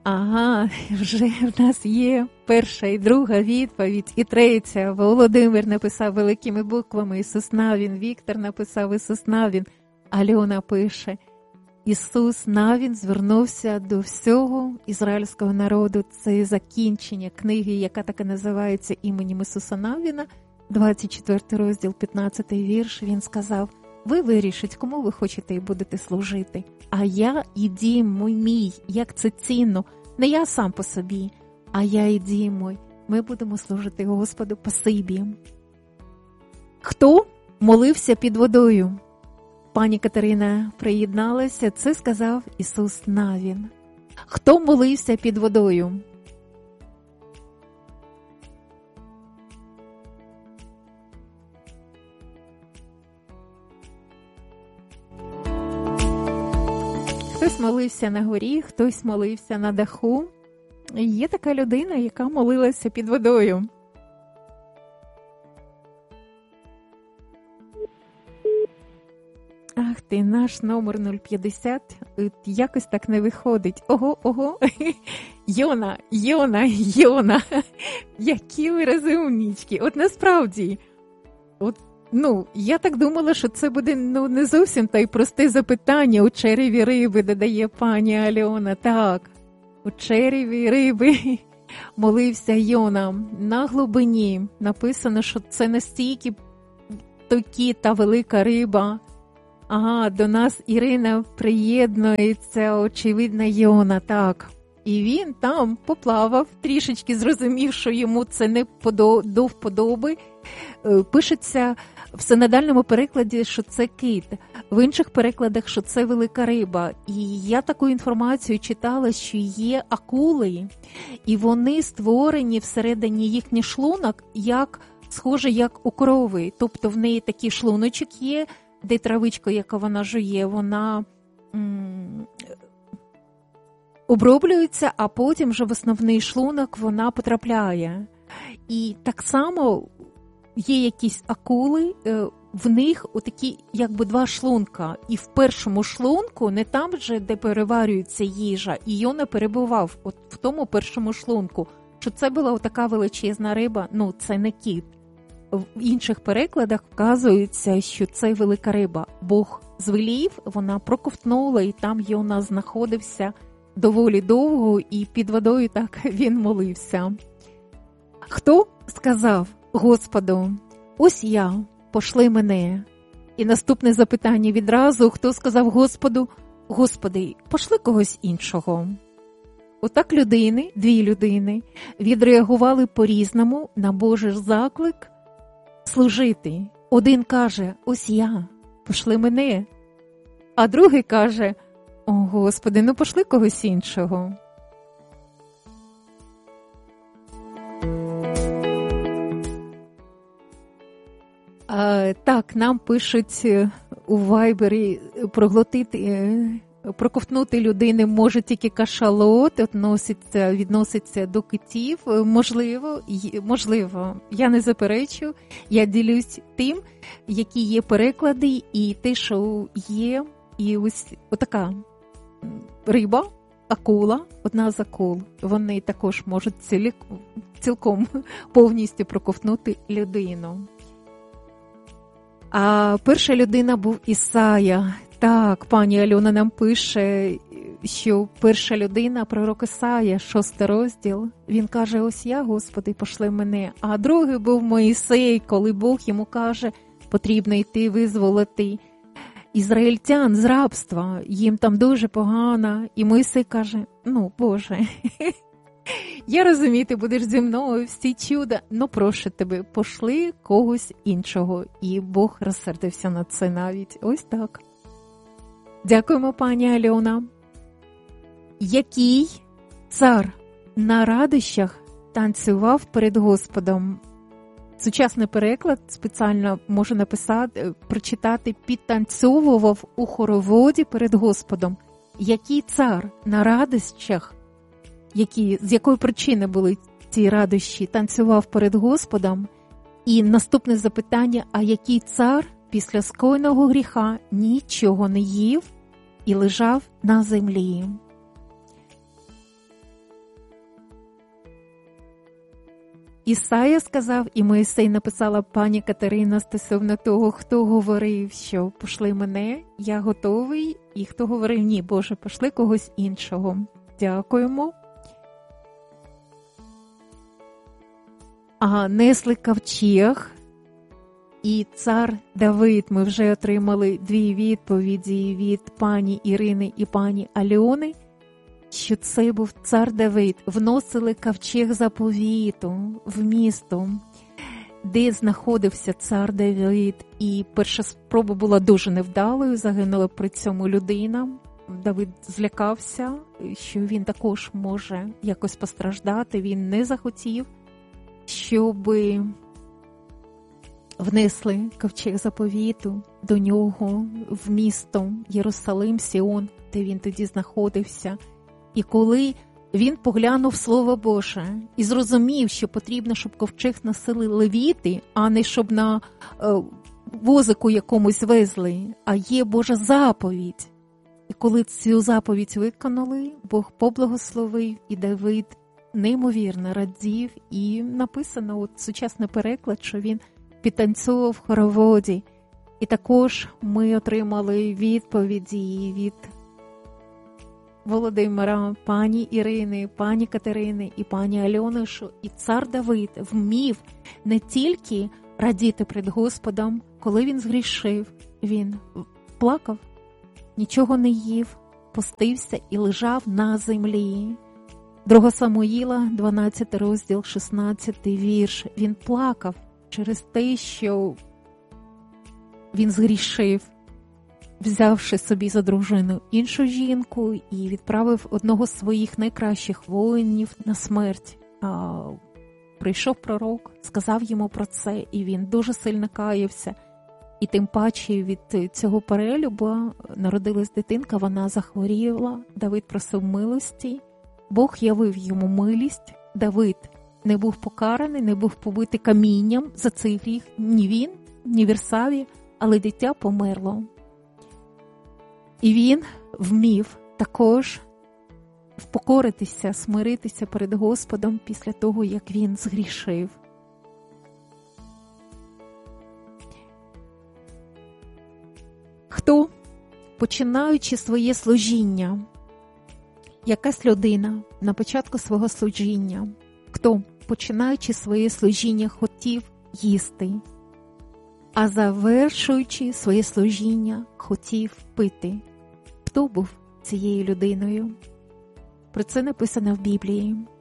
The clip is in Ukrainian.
Ага, вже в нас є перша і друга відповідь, і третя. Володимир написав великими буквами Ісус Навін, Віктор написав Ісус Навін, Альона пише Ісус Навін звернувся до всього ізраїльського народу. Це закінчення книги, яка так і називається іменем Ісуса Навіна, 24 розділ, 15 вірш. Він сказав: ви вирішіть, кому ви хочете і будете служити. А я і дім мій, як це цінно. Не я сам по собі, а я і дім мій. Ми будемо служити Господу пасибі. Хто молився під водою? Пані Катерина приєдналася, це сказав Ісус Навін. Хто молився під водою? Хтось молився на горі, хтось молився на даху. Є така людина, яка молилася під водою. Ах ти, наш номер 050, якось так не виходить. Ого. Йона. Які ви розумнички. От насправді, я так думала, що це буде не зовсім та й просте запитання. У череві риби, додає пані Альона. Так, у череві риби молився Йона. На глибині написано, що це настільки такі та велика риба. Ага, до нас Ірина приєднується, очевидно, Йона, так. І він там поплавав, трішечки зрозумів, що йому це не до вподоби. Пишеться в синодальному перекладі, що це кит, в інших перекладах, що це велика риба. І я таку інформацію читала, що є акули, і вони створені всередині їхній шлунок, схоже, як у корови. Тобто в неї такий шлуночок є, де травичка, яка вона жує, вона оброблюється, а потім вже в основний шлунок вона потрапляє. І так само є якісь акули, в них отакі якби два шлунка. І в першому шлунку, не там же, де переварюється їжа, і Йона перебував от в тому першому шлунку. Що це була отака величезна риба, це не кіт. В інших перекладах вказується, що це велика риба. Бог звелів, вона проковтнула, і там Йона знаходився доволі довго, і під водою так він молився. Хто сказав Господу: ось я, пошли мене? І наступне запитання відразу: хто сказав Господу: Господи, пошли когось іншого? Отак дві людини, відреагували по-різному на Божий заклик служити. Один каже: ось я, пошли мене. А другий каже: о, Господи, пошли когось іншого. Так, нам пишуть у Вайбері: проковтнути людини може тільки кашалот, відноситься до китів. Можливо, я не заперечу, я ділюсь тим, які є переклади, і те, що є, і ось отака риба, акула, одна з акул, вони також можуть цілком повністю проковтнути людину. А перша людина був Ісая. Так, пані Альона нам пише, що перша людина, пророк Ісая, 6 розділ, він каже: ось я, Господи, пошли мене. А другий був Моїсей, коли Бог йому каже: потрібно йти визволити ізраїльтян з рабства, їм там дуже погано. І Моїсей каже: Боже, я розумію, ти будеш зі мною всі чуда, прошу тебе, пошли когось іншого. І Бог розсердився на це навіть. Ось так. Дякуємо, пані Альона. Який цар на радощах танцював перед Господом? Сучасний переклад спеціально може прочитати: підтанцьовував у хороводі перед Господом. Який цар на радощах, з якої причини були ці радощі, танцював перед Господом? І наступне запитання: а який цар після скоєного гріха нічого не їв і лежав на землі? Ісая сказав, і Моїсей написала пані Катерина стосовно того, хто говорив, що пошли мене, я готовий, і хто говорив, ні, Боже, пошли когось іншого. Дякуємо. Несли ковчег, і цар Давид, ми вже отримали 2 відповіді від пані Ірини і пані Альони, що це був цар Давид. Вносили ковчег заповіту в місто, де знаходився цар Давид. І перша спроба була дуже невдалою, загинула при цьому людина. Давид злякався, що він також може якось постраждати. Він не захотів, щоб внесли ковчег заповіту до нього в місто Єрусалим, Сіон, де він тоді знаходився. І коли він поглянув Слово Боже і зрозумів, що потрібно, щоб ковчег носили левіти, а не щоб на возику якомусь везли, а є Божа заповідь. І коли цю заповідь виконали, Бог поблагословив, і Давид неймовірно радів. І написано, сучасний переклад, що він підтанцював в хороводі. І також ми отримали відповіді від Володимира, пані Ірини, пані Катерини і пані Альони, що і цар Давид вмів не тільки радіти перед Господом, коли він згрішив, він плакав, нічого не їв, постився і лежав на землі. 2 Самуїла, 12 розділ, 16 вірш. Він плакав через те, що він згрішив, взявши собі за дружину іншу жінку, і відправив одного з своїх найкращих воїнів на смерть. Прийшов пророк, сказав йому про це, і він дуже сильно каявся. І тим паче від цього перелюбу народилась дитинка, вона захворіла, Давид просив милості, Бог явив йому милість, Давид не був покараний, не був побитий камінням за цей гріх, ні він, ні Вірсаві, але дитя померло. І він вмів також впокоритися, смиритися перед Господом після того, як він згрішив. Хто, починаючи своє служіння, якась людина на початку свого служіння, хто, починаючи своє служіння, хотів їсти, а завершуючи своє служіння, хотів пити. Хто був цією людиною? Про це написано в Біблії.